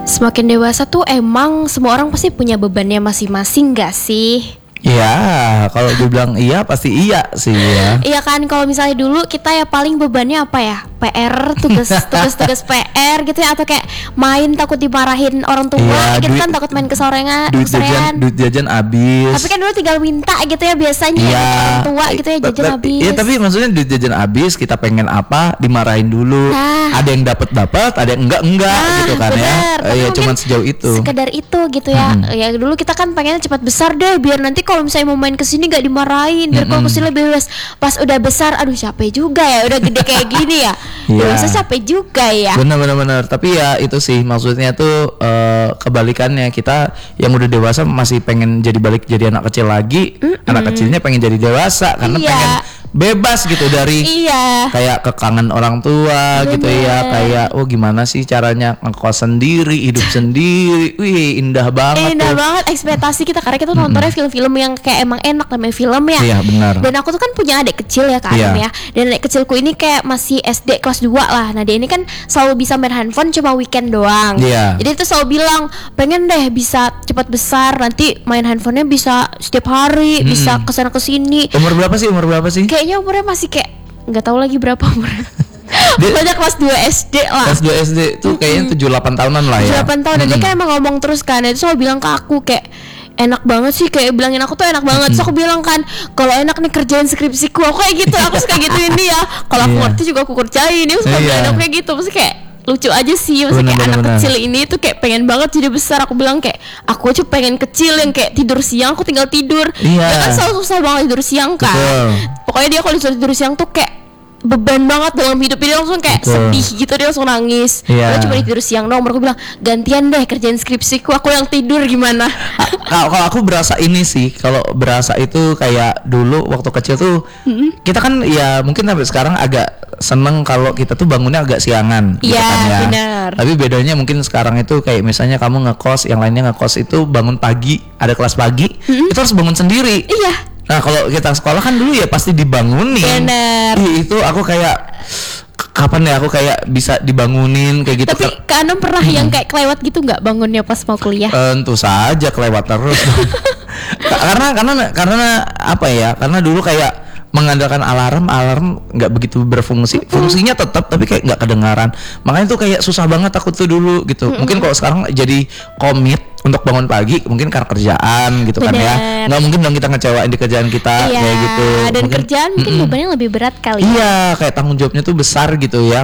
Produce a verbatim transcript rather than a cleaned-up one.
Semakin dewasa tuh emang semua orang pasti punya bebannya masing-masing gak sih? Iya, kalau dibilang iya pasti iya sih ya. Iya kan, kalau misalnya dulu kita ya paling bebannya apa ya? P R, tugas tugas-tugas P R gitu ya, atau kayak main takut dimarahin orang tua, Iya, gitu duit- kan takut main kesorengan, Duit jajan, kesorean. duit jajan habis. Tapi kan dulu tinggal minta gitu ya biasanya Iya. ya, orang tua gitu ya, jajan Ta- ta- habis. Iya, tapi maksudnya duit jajan habis, kita pengen apa dimarahin dulu. Nah. Ada yang dapat dapat, ada yang enggak enggak Nah, gitu kan ya. bener. Tapi Eh, ya mungkin cuman sejauh itu. Sekedar itu gitu ya. Ya dulu kita kan pengennya cepat besar deh, biar nanti kalau misalnya mau main kesini gak dimarahin, biar kalau kesini lebih bebas. Pas udah besar, aduh capek juga ya, udah gede kayak gini ya. Iya. Dewasa capek juga ya. Bener bener bener. Tapi ya itu sih maksudnya tuh eh, kebalikannya, kita yang udah dewasa masih pengen jadi balik jadi anak kecil lagi. Anak kecilnya pengen jadi dewasa karena Iya. pengen bebas gitu dari Iya. kayak kekangen orang tua gitu ya, Bener. kayak oh gimana sih caranya ngekos sendiri, hidup sendiri. Wih, indah banget Indah tuh. banget ekspektasi kita, karena kita nontonnya film-film yang kayak emang enak namanya film ya. Iya, benar. Dan aku tuh kan punya adik kecil ya Kak Iya. Anem ya. Dan adik kecilku ini kayak masih S D kelas dua lah. Nah dia ini kan selalu bisa main handphone cuma weekend doang. Iya. Jadi tuh selalu bilang pengen deh bisa cepat besar, nanti main handphonenya bisa setiap hari, bisa kesana kesini. Umur berapa sih? Umur berapa sih? Kayaknya umurnya masih kayak nggak tahu lagi berapa umurnya. Dia- Banyak kelas dua S D lah. Kelas dua S D tuh kayaknya tujuh delapan tahunan lah ya. delapan tahun dan dia kan emang ngomong terus kan, itu selalu bilang ke aku kayak enak banget sih, kayak bilangin aku tuh enak banget. Terus aku bilang kan, kalau enak nih kerjain skripsiku, aku kayak gitu, aku suka gituin dia. Kalau aku Iya. ngerti juga aku kerjain, dia suka Iya. bilang aku kayak gitu. Maksudnya kayak lucu aja sih, maksudnya kayak Bener, anak bener, kecil ini tuh kayak pengen banget jadi besar. Aku bilang kayak aku aja pengen kecil yang kayak tidur siang, aku tinggal tidur. Iya. Dia kan selalu susah banget tidur siang kan. Betul. Pokoknya dia kalau disuruh tidur siang tuh kayak beban banget dalam hidup dia, langsung kayak Betul. sedih gitu, dia langsung nangis. Iya. Dia cuma tidur siang dong. Baru aku bilang gantian deh kerjain skripsiku, aku yang tidur gimana? Kalau kalau aku berasa ini sih, kalau berasa itu kayak dulu waktu kecil tuh kita kan ya mungkin sampai sekarang agak seneng kalau kita tuh bangunnya agak siangan gitu Iya, kan ya. benar. Tapi bedanya mungkin sekarang itu kayak misalnya kamu ngekos, yang lainnya ngekos itu bangun pagi, ada kelas pagi, itu harus bangun sendiri. Iya. Nah kalau kita sekolah kan dulu ya pasti dibangunin. Bener. Ih, itu aku kayak k- kapan ya aku kayak bisa dibangunin kayak gitu. Tapi Kak Anom pernah yang kayak kelewat gitu nggak bangunnya pas mau kuliah? Tentu saja kelewat terus. Ka- karena karena karena apa ya? Karena dulu kayak mengandalkan alarm, alarm nggak begitu berfungsi. Fungsinya tetap tapi kayak nggak kedengaran. Makanya tuh kayak susah banget aku tuh dulu gitu. Mungkin kalau sekarang jadi komit untuk bangun pagi, mungkin karena kerjaan gitu kan ya. Bener. Nggak mungkin dong kita ngecewain di kerjaan kita Iya. kayak gitu. Dan Mungkin- kerjaan mungkin bebannya lebih berat kali ya. Iya, kayak tanggung jawabnya tuh besar gitu ya.